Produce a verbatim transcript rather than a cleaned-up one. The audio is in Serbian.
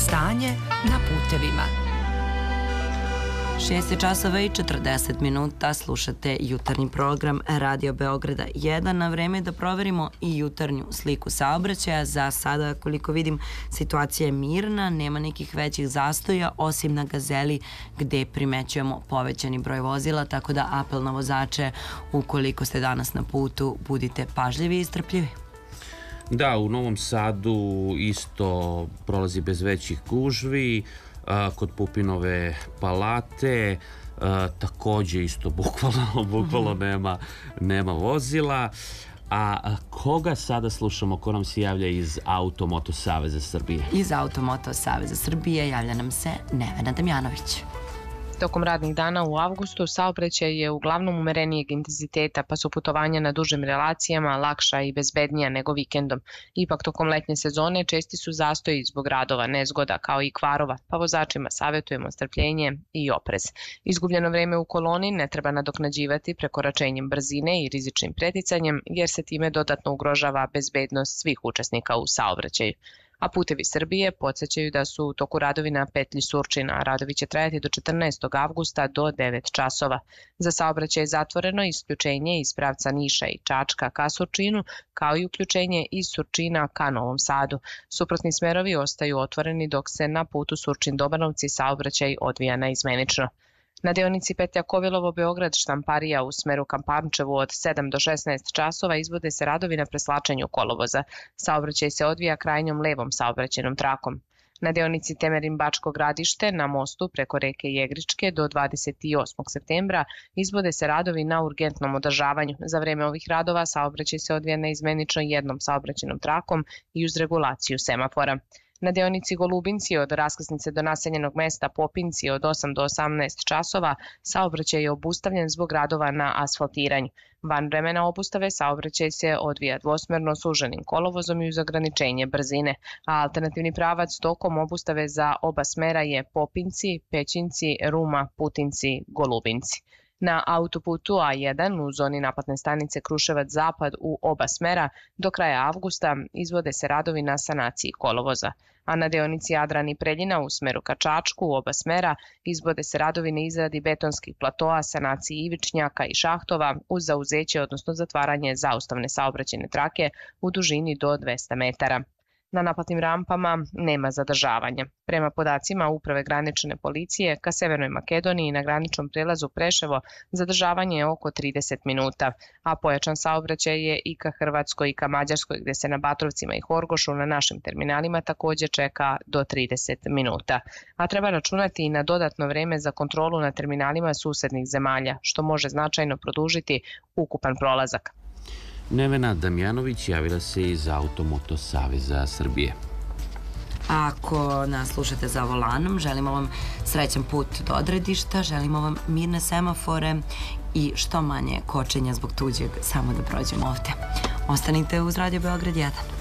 Stanje na putevima. šest časova i četrdeset minuta, slušate jutarnji program Radio Beograda jedan. Na vreme da proverimo i jutarnju sliku saobraćaja. Za sada, koliko vidim, situacija je mirna, nema nekih većih zastoja, osim na Gazeli gde primećujemo povećani broj vozila, tako da apel na vozače, ukoliko ste danas na putu, budite pažljivi i strpljivi. Da, u Novom Sadu isto prolazi bez većih gužvi, kod Pupinove palate takođe isto bukvalno, bukvalno nema, nema vozila. A koga sada slušamo, ko nam se javlja iz Automoto Saveza Srbije? Iz Automoto Saveza Srbije javlja nam se Nevena Damjanović. Tokom radnih dana u avgustu saobraćaj je uglavnom umerenijeg intenziteta, pa su putovanja na dužim relacijama lakša i bezbednija nego vikendom. Ipak tokom letnje sezone česti su zastoji zbog radova, nezgoda kao i kvarova, pa vozačima savjetujemo strpljenje i oprez. Izgubljeno vreme u koloni ne treba nadoknađivati prekoračenjem brzine i rizičnim preticanjem, jer se time dodatno ugrožava bezbednost svih učesnika u saobraćaju. A Putevi Srbije podsjećaju da su u toku radovi na petlji Surčina, a radovi će trajati do četrnaestog avgusta do devet časova. Za saobraćaj je zatvoreno isključenje iz pravca Niša i Čačka ka Surčinu, kao i uključenje iz Surčina ka Novom Sadu. Suprotni smerovi ostaju otvoreni dok se na putu Surčin-Dobanovci saobraćaj odvija naizmenično. Na deonici petlja Kovilovo-Beograd Štamparija u smeru ka Pančevu od sedam do šesnaest časova izvode se radovi na preslačenju kolovoza. Saobraćaj se odvija krajnjom levom saobraćajnom trakom. Na deonici Temerin-Bačko Gradište na mostu preko reke Jegričke do dvadeset osmog septembra izvode se radovi na urgentnom održavanju. Za vreme ovih radova saobraćaj se odvija naizmenično jednom saobraćajnom trakom i uz regulaciju semafora. Na deonici Golubinci od raskrsnice do naseljenog mesta Popinci od osam do osamnaest časova saobraćaj je obustavljen zbog radova na asfaltiranju. Van vremena obustave saobraćaj se odvija dvosmerno suženim kolovozom i uz ograničenje brzine, a alternativni pravac tokom obustave za oba smera je Popinci, Pećinci, Ruma, Putinci, Golubinci. Na autoputu A jedan u zoni naplatne stanice Kruševac-Zapad u oba smera do kraja avgusta izvode se radovi na sanaciji kolovoza, a na deonici Jadran i Preljina u smeru ka Čačku u oba smera izvode se radovi na izradi betonskih platoa, sanaciji ivičnjaka i šahtova uz zauzeće, odnosno zatvaranje zaustavne saobraćajne trake u dužini do dvesta metara. Na naplatnim rampama nema zadržavanja. Prema podacima Uprave granične policije ka Severnoj Makedoniji na graničnom prelazu Preševo zadržavanje je oko trideset minuta, a pojačan saobraćaj je i ka Hrvatskoj i ka Mađarskoj, gde se na Batrovcima i Horgošu na našim terminalima takođe čeka do trideset minuta. A treba računati i na dodatno vreme za kontrolu na terminalima susednih zemalja, što može značajno produžiti ukupan prolazak. Nevena Damjanović javila se iz Automoto Saveza Srbije. Ako nas slušate za volanom, želimo vam srećan put do odredišta, želimo vam mirne semafore i što manje kočenja zbog tuđeg, samo da prođemo ovde. Ostanite uz Radio Beograd jedan.